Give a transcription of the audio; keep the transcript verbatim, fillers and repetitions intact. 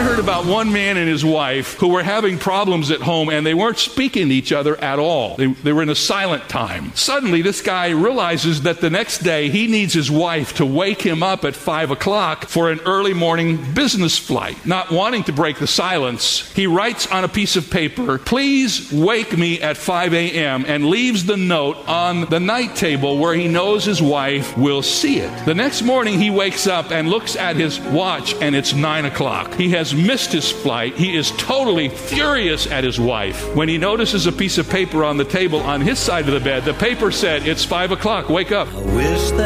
I heard about one man and his wife who were having problems at home, and they weren't speaking to each other at all. They, they were in a silent time. Suddenly, this guy realizes that the next day he needs his wife to wake him up at five o'clock for an early morning business flight. Not wanting to break the silence, he writes on a piece of paper, "Please wake me at five a.m." and leaves the note on the night table where he knows his wife will see it. The next morning, he wakes up and looks at his watch, and it's nine o'clock. He has missed his flight. He is totally furious at his wife. When he notices a piece of paper on the table on his side of the bed, the paper said, "It's five o'clock, wake up." I wish that